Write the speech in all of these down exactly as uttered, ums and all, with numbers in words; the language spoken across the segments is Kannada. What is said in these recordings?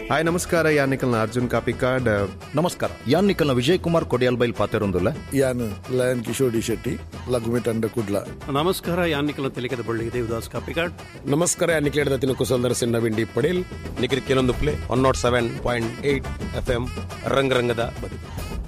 ಹಾಯ್ ನಮಸ್ಕಾರ, ಯಾನ್ ನಿಖಲ್ನ ಅರ್ಜುನ್ ಕಾಪಿಕಾಡ್. ನಮಸ್ಕಾರ, ಯಾನ್ ನಿಖಲ್ನ ವಿಜಯ್ ಕುಮಾರ್ ಕೊಡಿಯಾಲ್ ಬೈಲ್ ಪಾತೆರೊಂದುಲ್ಲ. ಯಾನ್ ಲಯನ್ ಕಿಶೋರ್ ಡಿ ಶೆಟ್ಟಿ ಲಘುಮಿ ತಂಡ ಕುಡ್ಲ. ನಮಸ್ಕಾರ, ಯಾನ್ ನಿಖಲ್ನ ತೆಲಿಕದ ಬಳ್ಳಿ ದೇವದಾಸ್ ಕಾಪಿಕಾಡ್. ನಮಸ್ಕಾರ, ಯಾನ್ ನಿಖಲ್ ದತ್ತಿನ ಕುಸಲ್ದರ್ ಸಿನ್ನ ಬಿಂಡಿ ಪಡೇಲ್ ನಿಖಿಲ್ ಕೆಲವೊಂದು play one not seven point eight F M ರಂಗರಂಗದ ಬದುಕು.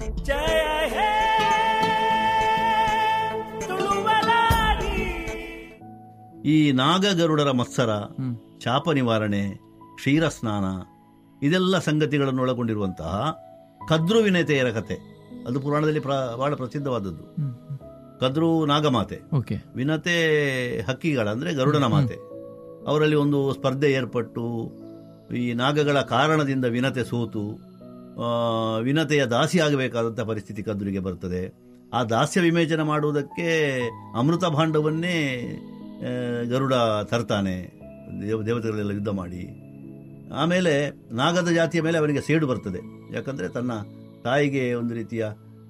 ಈ ನಾಗಗರುಡರ ಮತ್ಸರ, ಶಾಪ ನಿವಾರಣೆ, ಕ್ಷೀರ ಸ್ನಾನ ಇದೆಲ್ಲ ಸಂಗತಿಗಳನ್ನು ಒಳಗೊಂಡಿರುವಂತಹ ಕದ್ರುವಿನತೆಯರ ಕತೆ ಅದು ಪುರಾಣದಲ್ಲಿ ಪ್ರ ಬಹಳ ಪ್ರಸಿದ್ಧವಾದದ್ದು. ಕದ್ರು ನಾಗಮಾತೆ, ವಿನತೆ ಹಕ್ಕಿಗಳ ಅಂದರೆ ಗರುಡನ ಮಾತೆ. ಅವರಲ್ಲಿ ಒಂದು ಸ್ಪರ್ಧೆ ಏರ್ಪಟ್ಟು ಈ ನಾಗಗಳ ಕಾರಣದಿಂದ ವಿನತೆ ಸೋತು ವಿನತೆಯ ದಾಸಿಯಾಗಬೇಕಾದಂಥ ಪರಿಸ್ಥಿತಿ ಕದ್ರಿಗೆ ಬರ್ತದೆ. ಆ ದಾಸ್ಯ ವಿವೇಚನೆ ಮಾಡುವುದಕ್ಕೆ ಅಮೃತ ಭಾಂಡವನ್ನೇ ಗರುಡ ತರ್ತಾನೆ, ದೇವ ದೇವತೆಗಳೆಲ್ಲ ಯುದ್ಧ ಮಾಡಿ. ಆಮೇಲೆ ನಾಗದ ಜಾತಿಯ ಮೇಲೆ ಅವನಿಗೆ ಸೇಡು ಬರ್ತದೆ, ಯಾಕಂದರೆ ತನ್ನ ತಾಯಿಗೆ ಒಂದು ರೀತಿಯ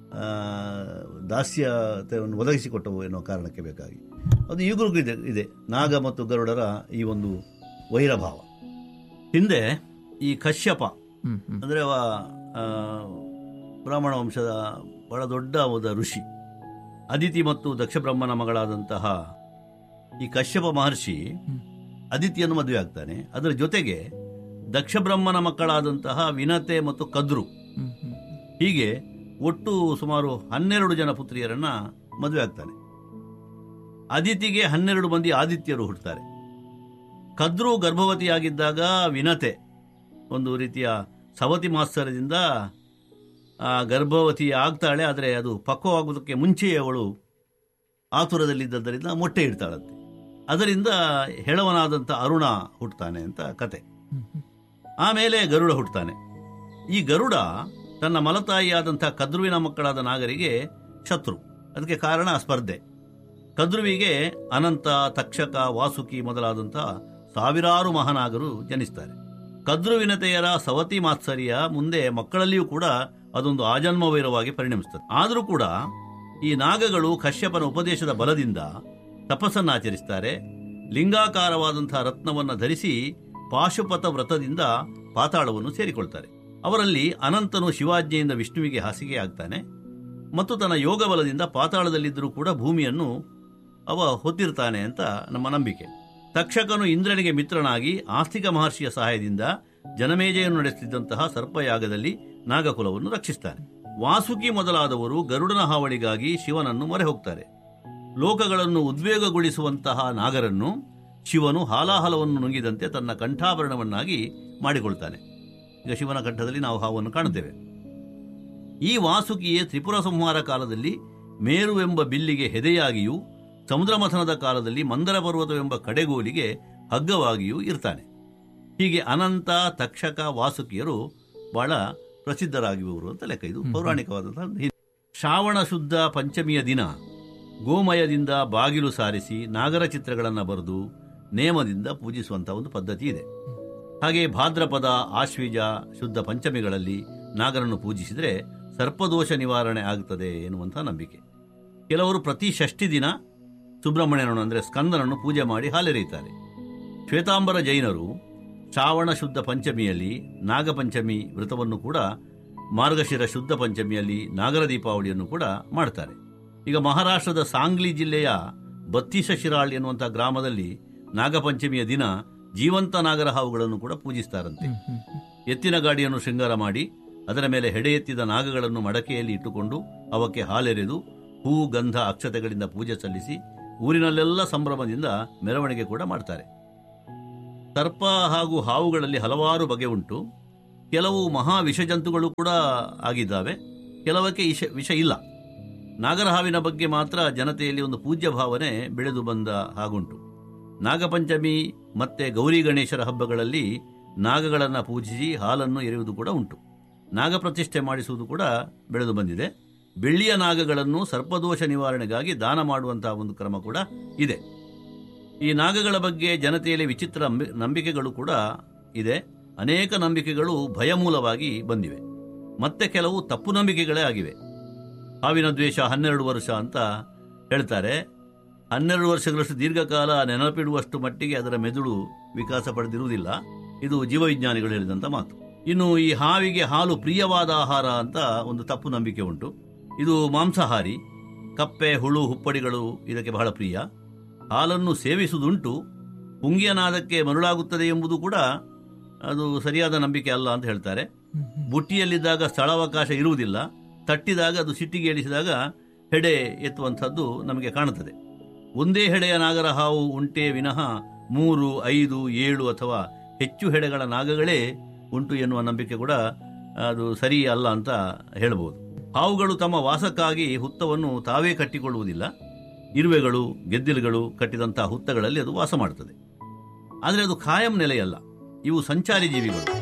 ದಾಸ್ಯತೆಯನ್ನು ಒದಗಿಸಿಕೊಟ್ಟವು ಎನ್ನುವ ಕಾರಣಕ್ಕೆ ಬೇಕಾಗಿ. ಅದು ಈಗಲೂ ಇದೆ ಇದೆ ನಾಗ ಮತ್ತು ಗರುಡರ ಈ ಒಂದು ವೈರಭಾವ. ಹಿಂದೆ ಈ ಕಶ್ಯಪ ಅಂದರೆ ಬ್ರಾಹ್ಮಣ ವಂಶದ ಬಹಳ ದೊಡ್ಡ ಹೋದ ಋಷಿ, ಅದಿತಿ ಮತ್ತು ದಕ್ಷ ಬ್ರಹ್ಮನ ಮಗಳಾದಂತಹ ಈ ಕಶ್ಯಪ ಮಹರ್ಷಿ ಅದಿತಿಯನ್ನು ಮದುವೆ ಆಗ್ತಾನೆ. ಅದರ ಜೊತೆಗೆ ದಕ್ಷ ಬ್ರಹ್ಮನ ಮಕ್ಕಳಾದಂತಹ ವಿನತೆ ಮತ್ತು ಕದ್ರು, ಹೀಗೆ ಒಟ್ಟು ಸುಮಾರು ಹನ್ನೆರಡು ಜನ ಪುತ್ರಿಯರನ್ನ ಮದುವೆ ಆಗ್ತಾನೆ. ಅದಿತಿಗೆ ಹನ್ನೆರಡು ಮಂದಿ ಆದಿತ್ಯರು ಹುಟ್ಟುತ್ತಾರೆ. ಕದ್ರು ಗರ್ಭವತಿಯಾಗಿದ್ದಾಗ ವಿನತೆ ಒಂದು ರೀತಿಯ ಸವತಿ ಮಾತ್ಸರ್ಯದಿಂದ ಗರ್ಭವತಿ ಆಗ್ತಾಳೆ. ಆದರೆ ಅದು ಪಕ್ವವಾಗುವುದಕ್ಕೆ ಮುಂಚೆಯೇ ಅವಳು ಆತುರದಲ್ಲಿದ್ದರಿಂದ ಮೊಟ್ಟೆ ಇಡ್ತಾಳಂತೆ. ಅದರಿಂದ ಹೆಳವನಾದಂಥ ಅರುಣ ಹುಟ್ಟುತ್ತಾನೆ ಅಂತ ಕತೆ. ಆಮೇಲೆ ಗರುಡ ಹುಟ್ಟುತ್ತಾನೆ. ಈ ಗರುಡ ತನ್ನ ಮಲತಾಯಿಯಾದಂಥ ಕದ್ರುವಿನ ಮಕ್ಕಳಾದ ನಾಗರಿಗೆ ಶತ್ರು. ಅದಕ್ಕೆ ಕಾರಣ ಸ್ಪರ್ಧೆ. ಕದ್ರುವಿಗೆ ಅನಂತ, ತಕ್ಷಕ, ವಾಸುಕಿ ಮೊದಲಾದಂಥ ಸಾವಿರಾರು ಮಹಾನಾಗರು ಜನಿಸ್ತಾರೆ. ಕದ್ರುವಿನತೆಯರ ಸವತಿ ಮಾತ್ಸರ್ಯ ಮುಂದೆ ಮಕ್ಕಳಲ್ಲಿಯೂ ಕೂಡ ಅದೊಂದು ಆಜನ್ಮವೈರವಾಗಿ ಪರಿಣಮಿಸುತ್ತದೆ. ಆದರೂ ಕೂಡ ಈ ನಾಗಗಳು ಕಶ್ಯಪನ ಉಪದೇಶದ ಬಲದಿಂದ ತಪಸ್ಸನ್ನು ಆಚರಿಸ್ತಾರೆ. ಲಿಂಗಾಕಾರವಾದಂಥ ರತ್ನವನ್ನು ಧರಿಸಿ ಪಾಶುಪತ ವ್ರತದಿಂದ ಪಾತಾಳವನ್ನು ಸೇರಿಕೊಳ್ತಾರೆ. ಅವರಲ್ಲಿ ಅನಂತನು ಶಿವಾಜ್ಞೆಯಿಂದ ವಿಷ್ಣುವಿಗೆ ಹಾಸಿಗೆ ಆಗ್ತಾನೆ ಮತ್ತು ತನ್ನ ಯೋಗ ಬಲದಿಂದ ಪಾತಾಳದಲ್ಲಿದ್ದರೂ ಕೂಡ ಭೂಮಿಯನ್ನು ಅವ ಹೊತ್ತಿರ್ತಾನೆ ಅಂತ ನಮ್ಮ ನಂಬಿಕೆ. ತಕ್ಷಕನು ಇಂದ್ರನಿಗೆ ಮಿತ್ರನಾಗಿ ಆಸ್ತಿಕ ಮಹರ್ಷಿಯ ಸಹಾಯದಿಂದ ಜನಮೇಜೆಯನ್ನು ನಡೆಸುತ್ತಿದ್ದಂತಹ ಸರ್ಪಯಾಗದಲ್ಲಿ ನಾಗಕುಲವನ್ನು ರಕ್ಷಿಸ್ತಾನೆ. ವಾಸುಕಿ ಮೊದಲಾದವರು ಗರುಡನ ಹಾವಳಿಗಾಗಿ ಶಿವನನ್ನು ಮೊರೆ ಹೋಗ್ತಾರೆ. ಲೋಕಗಳನ್ನು ಉದ್ವೇಗಗೊಳಿಸುವಂತಹ ನಾಗರನ್ನು ಶಿವನು ಹಾಲಾಹಲವನ್ನು ನುಂಗಿದಂತೆ ತನ್ನ ಕಂಠಾಭರಣವನ್ನಾಗಿ ಮಾಡಿಕೊಳ್ತಾನೆ. ಈಗ ಶಿವನ ಕಂಠದಲ್ಲಿ ನಾವು ಹಾವನ್ನು ಕಾಣುತ್ತೇವೆ. ಈ ವಾಸುಕಿಯೇ ತ್ರಿಪುರ ಸಂಹಾರ ಕಾಲದಲ್ಲಿ ಮೇರುವೆಂಬ ಬಿಲ್ಲಿಗೆ ಹೆದೆಯಾಗಿಯೂ ಸಮುದ್ರ ಮಥನದ ಕಾಲದಲ್ಲಿ ಮಂದರ ಪರ್ವತವೆಂಬ ಕಡೆಗೋಲಿಗೆ ಹಗ್ಗವಾಗಿಯೂ ಇರ್ತಾನೆ. ಹೀಗೆ ಅನಂತ, ತಕ್ಷಕ, ವಾಸುಕಿಯರು ಬಹಳ ಪ್ರಸಿದ್ಧರಾಗಿರುವರು ಅಂತ ಲೆಕ್ಕ. ಇದು ಪೌರಾಣಿಕವಾದಂತಹ. ಶ್ರಾವಣ ಶುದ್ಧ ಪಂಚಮಿಯ ದಿನ ಗೋಮಯದಿಂದ ಬಾಗಿಲು ಸಾರಿಸಿ ನಾಗರ ಚಿತ್ರಗಳನ್ನು ಬರೆದು ನೇಮದಿಂದ ಪೂಜಿಸುವಂತಹ ಒಂದು ಪದ್ಧತಿ ಇದೆ. ಹಾಗೆ ಭಾದ್ರಪದ, ಆಶ್ವೀಜ ಶುದ್ಧ ಪಂಚಮಿಗಳಲ್ಲಿ ನಾಗರನ್ನು ಪೂಜಿಸಿದರೆ ಸರ್ಪದೋಷ ನಿವಾರಣೆ ಆಗುತ್ತದೆ ಎನ್ನುವಂಥ ನಂಬಿಕೆ. ಕೆಲವರು ಪ್ರತಿ ಷಷ್ಠಿ ದಿನ ಸುಬ್ರಹ್ಮಣ್ಯನನ್ನು ಅಂದರೆ ಸ್ಕಂದನನ್ನು ಪೂಜೆ ಮಾಡಿ ಹಾಲೆರೆಯುತ್ತಾರೆ. ಶ್ವೇತಾಂಬರ ಜೈನರು ಶ್ರಾವಣ ಶುದ್ಧ ಪಂಚಮಿಯಲ್ಲಿ ನಾಗಪಂಚಮಿ ವ್ರತವನ್ನು ಕೂಡ, ಮಾರ್ಗಶಿರ ಶುದ್ಧ ಪಂಚಮಿಯಲ್ಲಿ ನಾಗರ ದೀಪಾವಳಿಯನ್ನು ಕೂಡ ಮಾಡ್ತಾರೆ. ಈಗ ಮಹಾರಾಷ್ಟ್ರದ ಸಾಂಗ್ಲಿ ಜಿಲ್ಲೆಯ ಬತ್ತೀಸ ಶಿರಾಳ್ ಎನ್ನುವಂಥ ಗ್ರಾಮದಲ್ಲಿ ನಾಗಪಂಚಮಿಯ ದಿನ ಜೀವಂತ ನಾಗರ ಹಾವುಗಳನ್ನು ಕೂಡ ಪೂಜಿಸ್ತಾರಂತೆ. ಎತ್ತಿನ ಗಾಡಿಯನ್ನು ಶೃಂಗಾರ ಮಾಡಿ ಅದರ ಮೇಲೆ ಹೆಡೆ ಎತ್ತಿದ ನಾಗಗಳನ್ನು ಮಡಕೆಯಲ್ಲಿ ಇಟ್ಟುಕೊಂಡು ಅವಕ್ಕೆ ಹಾಲೆರೆದು ಹೂ, ಗಂಧ, ಅಕ್ಷತೆಗಳಿಂದ ಪೂಜೆ ಸಲ್ಲಿಸಿ ಊರಿನಲ್ಲೆಲ್ಲ ಸಂಭ್ರಮದಿಂದ ಮೆರವಣಿಗೆ ಕೂಡ ಮಾಡ್ತಾರೆ. ಸರ್ಪ ಹಾಗೂ ಹಾವುಗಳಲ್ಲಿ ಹಲವಾರು ಬಗೆ ಉಂಟು. ಕೆಲವು ಮಹಾ ವಿಷಜಂತುಗಳು ಕೂಡ ಆಗಿದ್ದಾವೆ, ಕೆಲವಕ್ಕೆ ವಿಷ ವಿಷ ಇಲ್ಲ. ನಾಗರಹಾವಿನ ಬಗ್ಗೆ ಮಾತ್ರ ಜನತೆಯಲ್ಲಿ ಒಂದು ಪೂಜ್ಯ ಭಾವನೆ ಬೆಳೆದು ಬಂದ ಹಾಗುಂಟು. ನಾಗಪಂಚಮಿ ಮತ್ತು ಗೌರಿ ಗಣೇಶರ ಹಬ್ಬಗಳಲ್ಲಿ ನಾಗಗಳನ್ನು ಪೂಜಿಸಿ ಹಾಲನ್ನು ಎರೆಯುವುದು ಕೂಡ ಉಂಟು. ನಾಗಪ್ರತಿಷ್ಠೆ ಮಾಡಿಸುವುದು ಕೂಡ ಬೆಳೆದು ಬಂದಿದೆ. ಬೆಳ್ಳಿಯ ನಾಗಗಳನ್ನು ಸರ್ಪದೋಷ ನಿವಾರಣೆಗಾಗಿ ದಾನ ಮಾಡುವಂತಹ ಒಂದು ಕ್ರಮ ಕೂಡ ಇದೆ. ಈ ನಾಗಗಳ ಬಗ್ಗೆ ಜನತೆಯಲ್ಲಿ ವಿಚಿತ್ರ ನಂಬಿಕೆಗಳು ಕೂಡ ಇದೆ. ಅನೇಕ ನಂಬಿಕೆಗಳು ಭಯಮೂಲವಾಗಿ ಬಂದಿವೆ, ಮತ್ತೆ ಕೆಲವು ತಪ್ಪು ನಂಬಿಕೆಗಳೇ ಆಗಿವೆ. ಹಾವಿನ ದ್ವೇಷ ಹನ್ನೆರಡು ವರ್ಷ ಅಂತ ಹೇಳ್ತಾರೆ. ಹನ್ನೆರಡು ವರ್ಷಗಳಷ್ಟು ದೀರ್ಘಕಾಲ ನೆನಪಿಡುವಷ್ಟು ಮಟ್ಟಿಗೆ ಅದರ ಮೆದುಳು ವಿಕಾಸ ಪಡೆದಿರುವುದಿಲ್ಲ. ಇದು ಜೀವವಿಜ್ಞಾನಿಗಳು ಹೇಳಿದಂಥ ಮಾತು. ಇನ್ನು ಈ ಹಾವಿಗೆ ಹಾಲು ಪ್ರಿಯವಾದ ಆಹಾರ ಅಂತ ಒಂದು ತಪ್ಪು ನಂಬಿಕೆ ಉಂಟು. ಇದು ಮಾಂಸಾಹಾರಿ. ಕಪ್ಪೆ, ಹುಳು, ಹುಪ್ಪಡಿಗಳು ಇದಕ್ಕೆ ಬಹಳ ಪ್ರಿಯ. ಹಾಲನ್ನು ಸೇವಿಸುವುದುಂಟು. ಪುಂಗಿಯನಾದಕ್ಕೆ ಮರುಳಾಗುತ್ತದೆ ಎಂಬುದು ಕೂಡ ಅದು ಸರಿಯಾದ ನಂಬಿಕೆ ಅಲ್ಲ ಅಂತ ಹೇಳ್ತಾರೆ. ಬುಟ್ಟಿಯಲ್ಲಿದ್ದಾಗ ಸ್ಥಳಾವಕಾಶ ಇರುವುದಿಲ್ಲ. ತಟ್ಟಿದಾಗ ಅದು ಸಿಟ್ಟಿಗೆ ಏಳಿಸಿದಾಗ ಹೆಡೆ ಎತ್ತುವಂಥದ್ದು ನಮಗೆ ಕಾಣುತ್ತದೆ. ಒಂದೇ ಹೆಡೆಯ ನಾಗರ ಹಾವು ಉಂಟೆ ವಿನಃ ಮೂರು, ಐದು, ಏಳು ಅಥವಾ ಹೆಚ್ಚು ಹೆಡೆಗಳ ನಾಗಗಳೇ ಉಂಟು ಎನ್ನುವ ನಂಬಿಕೆ ಕೂಡ ಅದು ಸರಿ ಅಲ್ಲ ಅಂತ ಹೇಳಬಹುದು. ಹಾವುಗಳು ತಮ್ಮ ವಾಸಕ್ಕಾಗಿ ಹುತ್ತವನ್ನು ತಾವೇ ಕಟ್ಟಿಕೊಳ್ಳುವುದಿಲ್ಲ. ಇರುವೆಗಳು, ಗೆದ್ದಿಲುಗಳು ಕಟ್ಟಿದಂತಹ ಹುತ್ತಗಳಲ್ಲಿ ಅದು ವಾಸ ಮಾಡುತ್ತದೆ. ಆದರೆ ಅದು ಖಾಯಂ ನೆಲೆಯಲ್ಲ. ಇವು ಸಂಚಾರಿ ಜೀವಿಗಳು.